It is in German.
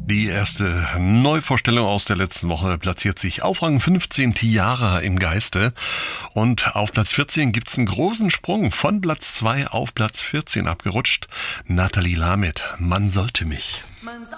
Die erste Neuvorstellung aus der letzten Woche platziert sich auf Rang 15, Tiara im Geiste. Und auf Platz 14 gibt's einen großen Sprung, von Platz 2 auf Platz 14 abgerutscht. Nathalie Lamet, Man sollte mich.